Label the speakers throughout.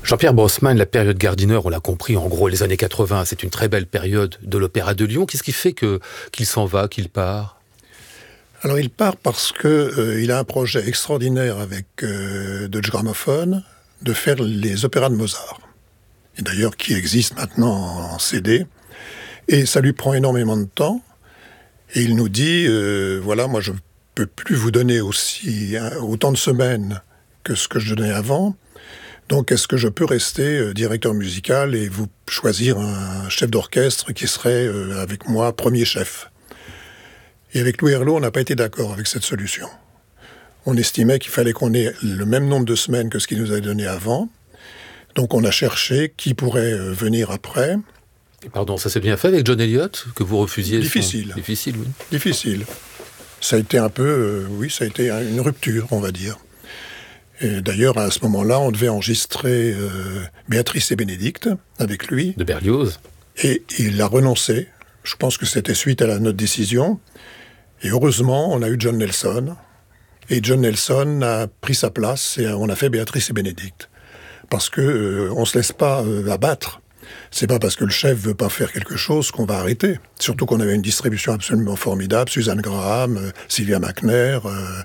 Speaker 1: Jean-Pierre Brossman, la période Gardiner, on l'a compris, en gros, les années 80, c'est une très belle période de l'Opéra de Lyon. Qu'est-ce qui fait qu'il s'en va, qu'il part ?
Speaker 2: Alors il part parce qu'il a un projet extraordinaire avec Deutsche Grammophon de faire les opéras de Mozart. Et d'ailleurs, qui existent maintenant en CD. Et ça lui prend énormément de temps. Et il nous dit, voilà, moi je ne peux plus vous donner autant de semaines que ce que je donnais avant. Donc, est-ce que je peux rester directeur musical et vous choisir un chef d'orchestre qui serait, avec moi, premier chef ? Et avec Louis Herlaut, on n'a pas été d'accord avec cette solution. On estimait qu'il fallait qu'on ait le même nombre de semaines que ce qu'il nous avait donné avant. Donc, on a cherché qui pourrait venir après.
Speaker 1: Pardon, ça s'est bien fait avec John Elliott, que vous refusiez ?
Speaker 2: Difficile.
Speaker 1: Difficile, oui.
Speaker 2: Difficile. Ça a été un peu, ça a été une rupture, on va dire. Et d'ailleurs, à ce moment-là, on devait enregistrer Béatrice et Bénédicte avec lui.
Speaker 1: De Berlioz.
Speaker 2: Et il a renoncé. Je pense que c'était suite à notre décision. Et heureusement, on a eu John Nelson. Et John Nelson a pris sa place et on a fait Béatrice et Bénédicte. Parce que on se laisse pas abattre. C'est pas parce que le chef veut pas faire quelque chose qu'on va arrêter. Surtout qu'on avait une distribution absolument formidable. Suzanne Graham, Sylvia McNair...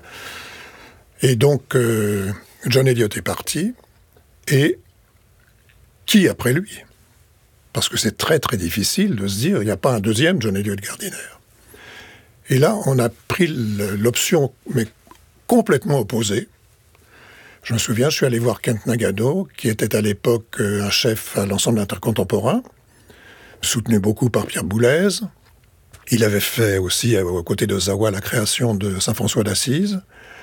Speaker 2: Et donc, John Elliott est parti, et qui après lui ? Parce que c'est très très difficile de se dire, il n'y a pas un deuxième John Elliott Gardiner. Et là, on a pris l'option, mais complètement opposée. Je me souviens, je suis allé voir Kent Nagano, qui était à l'époque un chef à l'ensemble intercontemporain, soutenu beaucoup par Pierre Boulez. Il avait fait aussi, aux côtés d'Ozawa, la création de Saint-François d'Assise.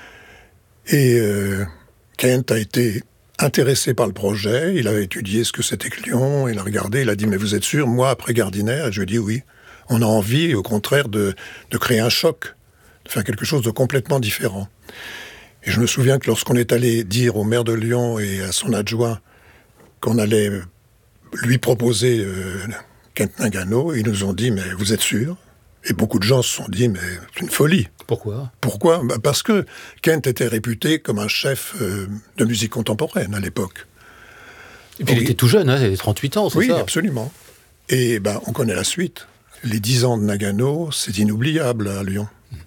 Speaker 2: Et Kent a été intéressé par le projet, il avait étudié ce que c'était que Lyon, il a regardé, il a dit « Mais vous êtes sûr, moi, après Gardiner ?» Et je lui ai dit « Oui, on a envie, au contraire, de créer un choc, de faire quelque chose de complètement différent. » Et je me souviens que lorsqu'on est allé dire au maire de Lyon et à son adjoint qu'on allait lui proposer Kent Nagano, ils nous ont dit « Mais vous êtes sûr ?» Et beaucoup de gens se sont dit « Mais c'est une folie !»
Speaker 1: Pourquoi ?
Speaker 2: Pourquoi ? Parce que Kent était réputé comme un chef de musique contemporaine à l'époque.
Speaker 1: Et puis il était tout jeune, il avait 38 ans, c'est ça ?
Speaker 2: Oui, absolument. Et on connaît la suite. Les 10 ans de Nagano, c'est inoubliable à Lyon.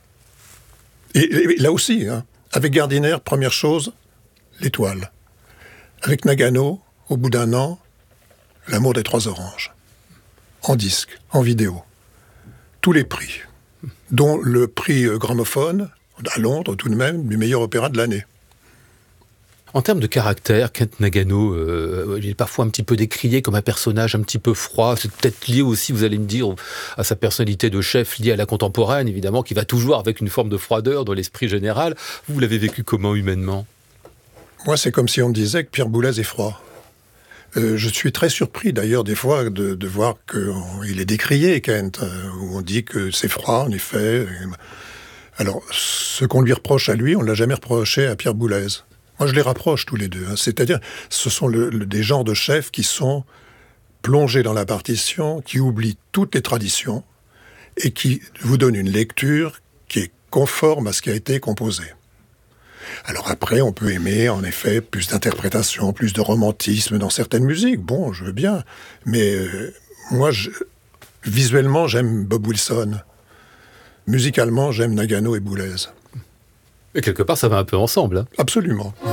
Speaker 2: Et là aussi, avec Gardiner, première chose, l'étoile. Avec Nagano, au bout d'un an, L'amour des trois oranges. En disque, en vidéo. Tous les prix. Dont le prix gramophone, à Londres tout de même, du meilleur opéra de l'année.
Speaker 1: En termes de caractère, Kent Nagano, il est parfois un petit peu décrié comme un personnage un petit peu froid. C'est peut-être lié aussi, vous allez me dire, à sa personnalité de chef liée à la contemporaine, évidemment, qui va toujours avec une forme de froideur dans l'esprit général. Vous l'avez vécu comment humainement ?
Speaker 2: Moi, c'est comme si on me disait que Pierre Boulez est froid. Je suis très surpris d'ailleurs des fois de voir qu'il est décrié, Kent, où on dit que c'est froid, en effet. Alors, ce qu'on lui reproche à lui, on ne l'a jamais reproché à Pierre Boulez. Moi, je les rapproche tous les deux. C'est-à-dire, ce sont des genres de chefs qui sont plongés dans la partition, qui oublient toutes les traditions et qui vous donnent une lecture qui est conforme à ce qui a été composé. Alors après, on peut aimer, en effet, plus d'interprétation, plus de romantisme dans certaines musiques. Bon, je veux bien. Mais moi, visuellement, j'aime Bob Wilson. Musicalement, j'aime Nagano et Boulez.
Speaker 1: Et quelque part, ça va un peu ensemble.
Speaker 2: Absolument.